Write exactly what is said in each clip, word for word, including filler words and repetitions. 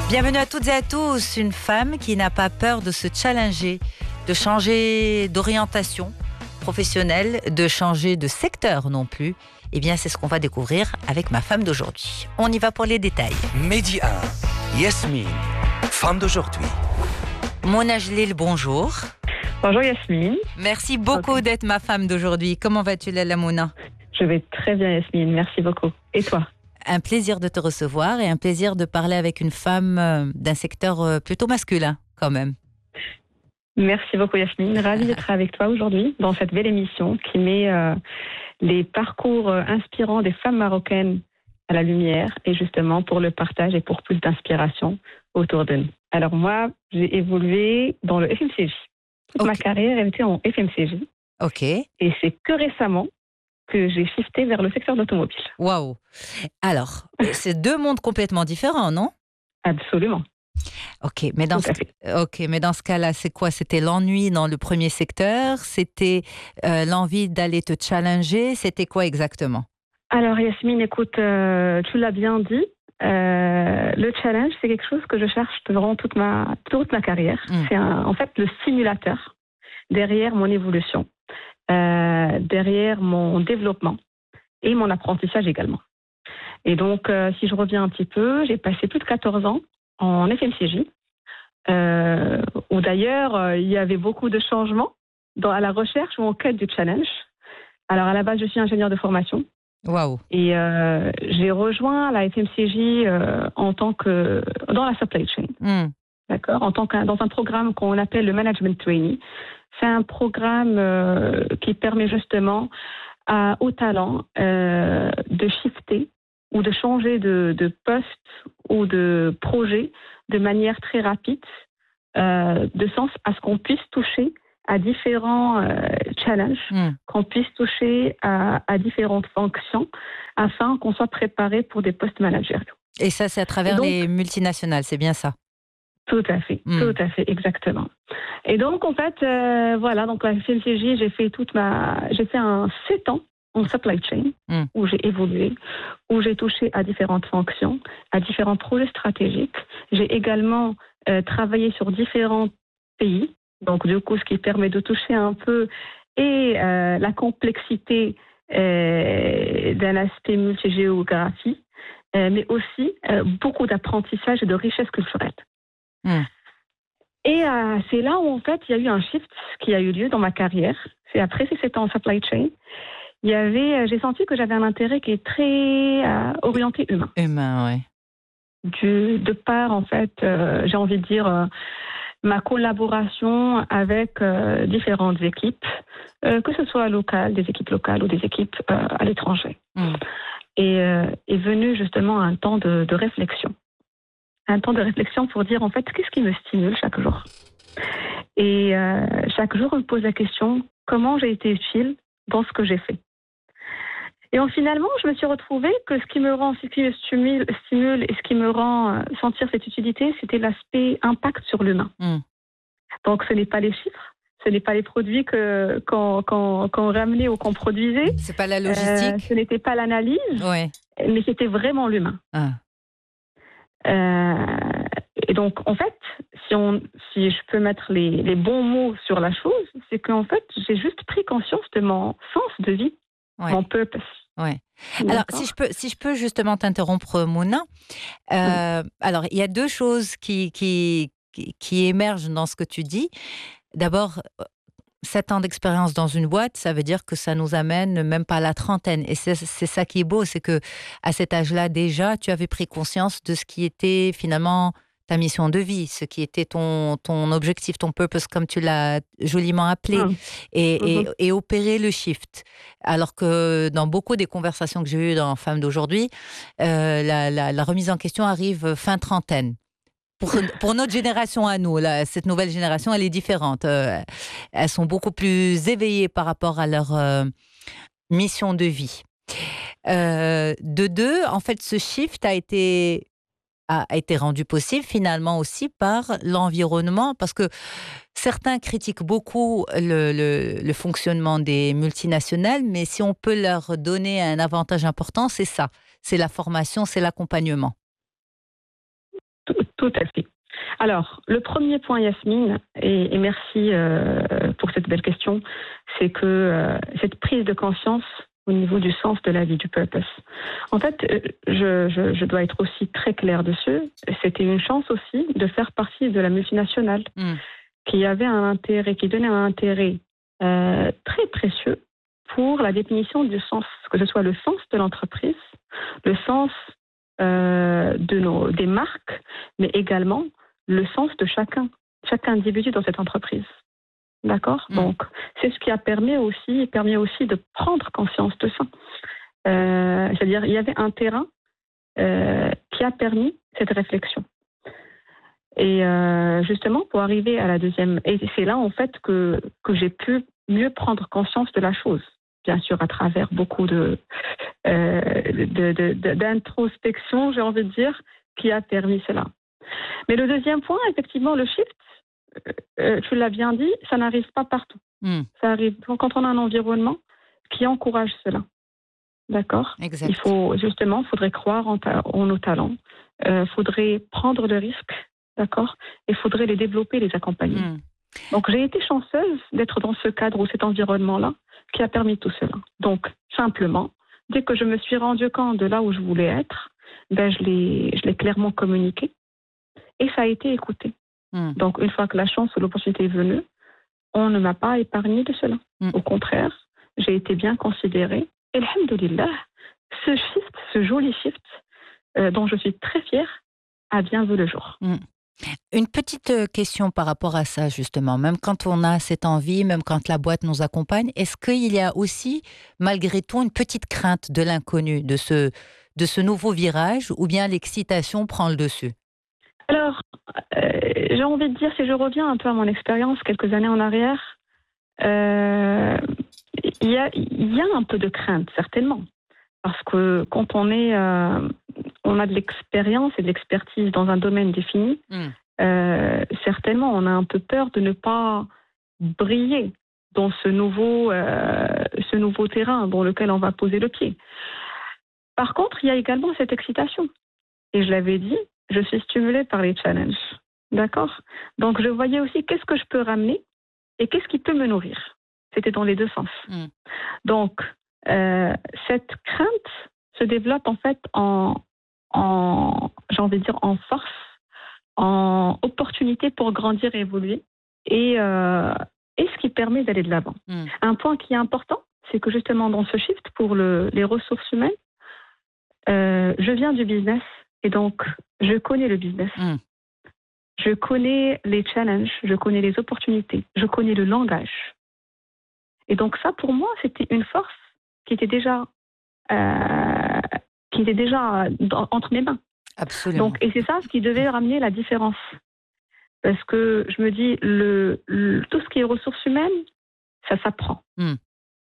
Bienvenue à toutes et à tous. Une femme qui n'a pas peur de se challenger, de changer d'orientation professionnelle, de changer de secteur non plus. Eh bien, c'est ce qu'on va découvrir avec ma femme d'aujourd'hui. On y va pour les détails. Midi un, Yasmine, femme d'aujourd'hui. Mona Jalil, bonjour. Bonjour Yasmine. Merci beaucoup okay. d'être ma femme d'aujourd'hui. Comment vas-tu, Lala Mona? Je vais très bien Yasmine, merci beaucoup. Et toi? Un plaisir de te recevoir et un plaisir de parler avec une femme d'un secteur plutôt masculin quand même. Merci beaucoup Yasmine, ravie d'être avec toi aujourd'hui dans cette belle émission qui met euh, les parcours inspirants des femmes marocaines à la lumière et justement pour le partage et pour plus d'inspiration autour de nous. Alors moi, j'ai évolué dans le F M C J. Toute okay. ma carrière a été en F M C J. Ok. Et c'est que récemment que j'ai shifté vers le secteur d'automobile. Waouh. Alors, c'est deux mondes complètement différents, non? Absolument. Ok, mais dans, ce... ok, mais dans ce cas-là, c'est quoi? C'était l'ennui dans le premier secteur? C'était euh, l'envie d'aller te challenger? C'était quoi exactement? Alors Yasmine, écoute, euh, tu l'as bien dit. Euh, le challenge, c'est quelque chose que je cherche durant toute ma, toute ma carrière. Mm. C'est un, en fait le simulateur derrière mon évolution. Euh, derrière mon développement et mon apprentissage également. Et donc, euh, si je reviens un petit peu, j'ai passé plus de quatorze ans en F M C J, euh, où d'ailleurs, euh, il y avait beaucoup de changements dans, à la recherche ou en quête du challenge. Alors, à la base, je suis ingénieure de formation. Waouh. Et euh, j'ai rejoint la F M C J euh, en tant que, dans la supply chain. Mm. D'accord, en tant que, dans un programme qu'on appelle le Management Trainee. C'est un programme euh, qui permet justement à, aux talents euh, de shifter ou de changer de, de poste ou de projet de manière très rapide, euh, de sens à ce qu'on puisse toucher à différents euh, challenges, mm. qu'on puisse toucher à, à différentes fonctions afin qu'on soit préparé pour des postes managériaux. Et ça, c'est à travers donc, les multinationales, c'est bien ça? Tout à fait, mmh. tout à fait, exactement. Et donc, en fait, euh, voilà, donc la F M C J, j'ai fait toute ma, j'ai fait un sept ans en supply chain, mmh. où j'ai évolué, où j'ai touché à différentes fonctions, à différents projets stratégiques. J'ai également euh, travaillé sur différents pays, donc du coup, ce qui permet de toucher un peu et euh, la complexité euh, d'un aspect multigéographie, euh, mais aussi euh, beaucoup d'apprentissage et de richesse culturelle. Mmh. Et euh, c'est là où en fait il y a eu un shift qui a eu lieu dans ma carrière. C'est après ces sept ans en supply chain. Il y avait, euh, j'ai senti que j'avais un intérêt qui est très euh, orienté humain. Humain, oui. Du, de par en fait, euh, j'ai envie de dire euh, ma collaboration avec euh, différentes équipes, euh, que ce soit locales, des équipes locales ou des équipes euh, à l'étranger. Mmh. Et euh, est venu justement un temps de, de réflexion. Un temps de réflexion pour dire en fait qu'est-ce qui me stimule chaque jour. Et euh, chaque jour on me pose la question comment j'ai été utile dans ce que j'ai fait. Et donc, finalement je me suis retrouvée que ce qui me rend, ce qui me stimule, stimule et ce qui me rend sentir cette utilité, c'était l'aspect impact sur l'humain. Mm. Donc ce n'est pas les chiffres, ce n'est pas les produits que qu'on, qu'on, qu'on ramenait ou qu'on produisait. C'est pas la logistique. Euh, ce n'était pas l'analyse, ouais. mais c'était vraiment l'humain. Ah. Euh, et donc, en fait, si, on, si je peux mettre les, les bons mots sur la chose, c'est qu'en fait, j'ai juste pris conscience de mon sens de vie, ouais. mon purpose. Ouais. Alors, si je peux, si je peux justement t'interrompre, Mona. Euh, oui. Alors, il y a deux choses qui, qui, qui, qui émergent dans ce que tu dis. D'abord, sept ans d'expérience dans une boîte, ça veut dire que ça nous amène même pas à la trentaine. Et c'est, c'est ça qui est beau, c'est que à cet âge-là, déjà, tu avais pris conscience de ce qui était finalement ta mission de vie, ce qui était ton, ton objectif, ton purpose, comme tu l'as joliment appelé, mmh. et, mmh. et, et opérer le shift. Alors que dans beaucoup des conversations que j'ai eues dans Femmes d'aujourd'hui, euh, la, la, la remise en question arrive fin trentaine. Pour, pour notre génération à nous, là, cette nouvelle génération, elle est différente. Euh, elles sont beaucoup plus éveillées par rapport à leur euh, mission de vie. Euh, de deux, en fait, ce shift a été, a, a été rendu possible finalement aussi par l'environnement, parce que certains critiquent beaucoup le, le, le fonctionnement des multinationales, mais si on peut leur donner un avantage important, c'est ça. C'est la formation, c'est l'accompagnement. Tout à fait. Alors, le premier point, Yasmine, et, et merci euh, pour cette belle question, c'est que euh, cette prise de conscience au niveau du sens de la vie, du purpose. En fait, je, je, je dois être aussi très claire dessus. C'était une chance aussi de faire partie de la multinationale mm. qui avait un intérêt, qui donnait un intérêt euh, très précieux pour la définition du sens, que ce soit le sens de l'entreprise, le sens euh, de nos, des marques, mais également le sens de chacun, chaque individu dans cette entreprise. D'accord ? Mmh. Donc, c'est ce qui a permis aussi, permis aussi de prendre conscience de ça. Euh, c'est-à-dire, il y avait un terrain euh, qui a permis cette réflexion. Et euh, justement, pour arriver à la deuxième... Et c'est là, en fait, que, que j'ai pu mieux prendre conscience de la chose. Bien sûr, à travers beaucoup de, euh, de, de, de, d'introspection, j'ai envie de dire, qui a permis cela. Mais le deuxième point, effectivement, le shift, euh, tu l'as bien dit, ça n'arrive pas partout. Mm. Ça arrive quand on a un environnement qui encourage cela. D'accord ? Exact. Il faut, justement, il faudrait croire en, ta, en nos talents. Il euh, faudrait prendre le risque. D'accord ? Et il faudrait les développer, les accompagner. Mm. Donc, j'ai été chanceuse d'être dans ce cadre ou cet environnement-là qui a permis tout cela. Donc, simplement, dès que je me suis rendu compte de là où je voulais être, ben, je l'ai, je l'ai clairement communiqué et ça a été écouté. Mm. Donc, une fois que la chance ou l'opportunité est venue, on ne m'a pas épargné de cela. Mm. Au contraire, j'ai été bien considérée. Et alhamdoulilah, ce shift, ce joli shift, euh, dont je suis très fière, a bien vu le jour. Mm. Une petite question par rapport à ça, justement. Même quand on a cette envie, même quand la boîte nous accompagne, est-ce qu'il y a aussi, malgré tout, une petite crainte de l'inconnu, de ce, de ce nouveau virage, ou bien l'excitation prend le dessus ? Alors, euh, j'ai envie de dire, si je reviens un peu à mon expérience quelques années en arrière, euh, il y a, il y a un peu de crainte, certainement. Parce que quand on est, euh, on a de l'expérience et de l'expertise dans un domaine défini, mm. euh, certainement, on a un peu peur de ne pas briller dans ce nouveau, euh, ce nouveau terrain dans lequel on va poser le pied. Par contre, il y a également cette excitation. Et je l'avais dit, je suis stimulée par les challenges. D'accord ? Donc, je voyais aussi qu'est-ce que je peux ramener et qu'est-ce qui peut me nourrir. C'était dans les deux sens. Mm. Donc, euh, cette crainte se développe en fait en, en, j'ai envie de dire, en force, en opportunité pour grandir et évoluer, et, euh, et ce qui permet d'aller de l'avant. Mm. Un point qui est important, c'est que justement dans ce shift pour le, les ressources humaines, euh, je viens du business et donc je connais le business. Mm. Je connais les challenges, je connais les opportunités, je connais le langage. Et donc ça, pour moi, c'était une force qui était déjà, euh, qui était déjà dans, entre mes mains. Absolument. Donc, et c'est ça ce qui devait ramener la différence. Parce que je me dis, le, le, tout ce qui est ressources humaines, ça s'apprend. Mm. D'accord ?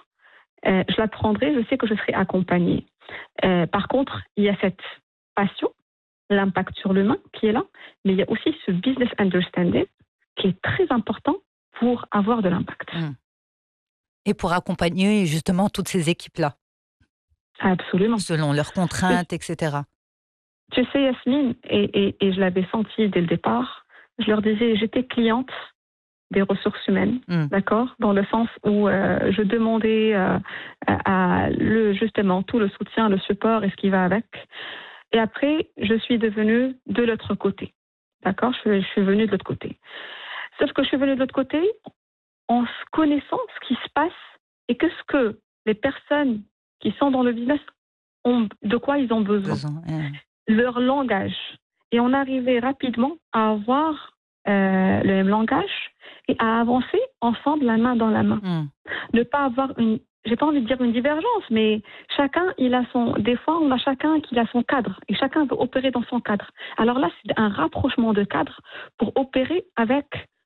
euh, Je l'apprendrai, je sais que je serai accompagnée. Euh, par contre, il y a cette passion, l'impact sur l'humain qui est là, mais il y a aussi ce business understanding qui est très important pour avoir de l'impact. Mm. Et pour accompagner justement toutes ces équipes-là. Absolument. Selon leurs contraintes, et cetera. Tu sais, Yasmine, et, et, et je l'avais senti dès le départ, je leur disais, j'étais cliente des ressources humaines, mm. d'accord ? Dans le sens où euh, je demandais euh, à, à le, justement tout le soutien, le support et ce qui va avec. Et après, je suis devenue de l'autre côté. D'accord ? je, je suis venue de l'autre côté. Sauf que je suis venue de l'autre côté en connaissant ce qui se passe et que ce que les personnes qui sont dans le business ont, de quoi ils ont besoin. besoin yeah. Leur langage. Et on arrivait rapidement à avoir euh, le même langage et à avancer ensemble la main dans la main. Mm. Ne pas avoir une, j'ai pas envie de dire une divergence, mais chacun, il a son, des fois, on a chacun qui a son cadre et chacun veut opérer dans son cadre. Alors là, c'est un rapprochement de cadre pour opérer avec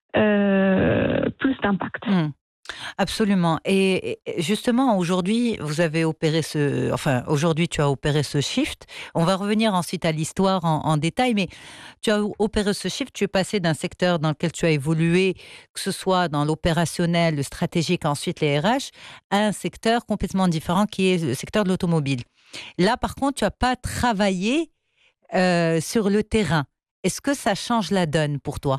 euh, plus d'impact. Mmh. Absolument. Et justement, aujourd'hui, vous avez opéré ce... Enfin, aujourd'hui, tu as opéré ce shift. On va revenir ensuite à l'histoire en, en détail, mais tu as opéré ce shift. Tu es passé d'un secteur dans lequel tu as évolué, que ce soit dans l'opérationnel, le stratégique, ensuite les R H, à un secteur complètement différent qui est le secteur de l'automobile. Là, par contre, tu n'as pas travaillé euh, sur le terrain. est-ce que ça change la donne pour toi?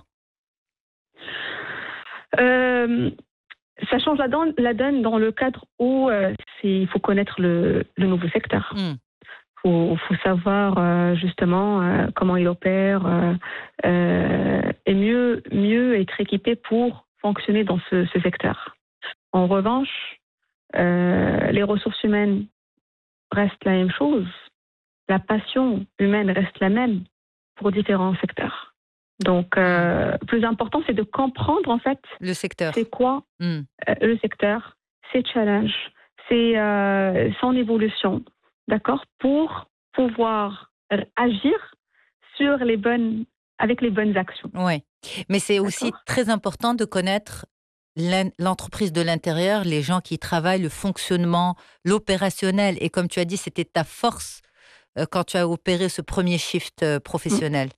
euh, Ça change la donne, la donne dans le cadre où euh, c'est, il faut connaître le, le nouveau secteur. Il Mm. faut, faut savoir euh, justement euh, comment il opère euh, euh, et mieux, mieux être équipé pour fonctionner dans ce, ce secteur. En revanche, euh, les ressources humaines restent la même chose. La passion humaine reste la même pour différents secteurs. Donc, euh, plus important, c'est de comprendre en fait Le secteur. c'est quoi Mm. euh, le secteur, ses challenges, c'est euh, son évolution, d'accord, pour pouvoir euh, agir sur les bonnes, avec les bonnes actions. Ouais. Mais c'est aussi D'accord. très important de connaître l'en- l'entreprise de l'intérieur, les gens qui y travaillent, le fonctionnement, l'opérationnel. Et comme tu as dit, c'était ta force euh, quand tu as opéré ce premier shift euh, Mm. professionnel.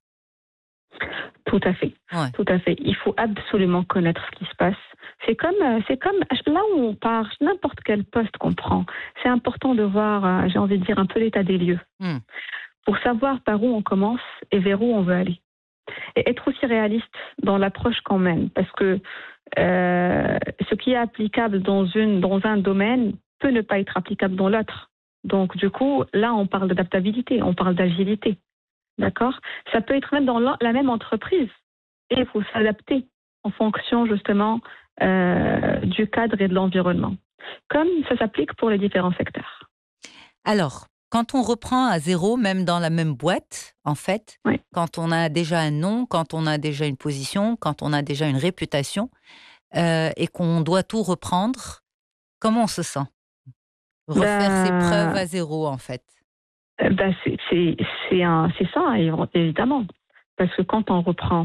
Tout à fait, Ouais. tout à fait. Il faut absolument connaître ce qui se passe. C'est comme, euh, c'est comme là où on part, n'importe quel poste qu'on prend. C'est important de voir, euh, j'ai envie de dire, un peu l'état des lieux Mm. pour savoir par où on commence et vers où on veut aller. Et être aussi réaliste dans l'approche qu'on mène, parce que euh, ce qui est applicable dans, une, dans un domaine peut ne pas être applicable dans l'autre. Donc, du coup, là, on parle d'adaptabilité, on parle d'agilité. D'accord? Ça peut être même dans la, la même entreprise. Et il faut s'adapter en fonction, justement, euh, du cadre et de l'environnement. Comme ça s'applique pour les différents secteurs. Alors, quand on reprend à zéro, même dans la même boîte, en fait, Oui. quand on a déjà un nom, quand on a déjà une position, quand on a déjà une réputation, euh, et qu'on doit tout reprendre, comment on se sent? Refaire ses preuves Ben, à zéro, en fait. ben c'est, c'est, c'est, un, c'est ça, évidemment. Parce que quand on reprend,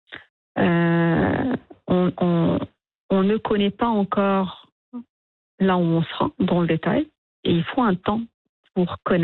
euh, on, on, on ne connaît pas encore là où on sera dans le détail. Et il faut un temps pour connaître.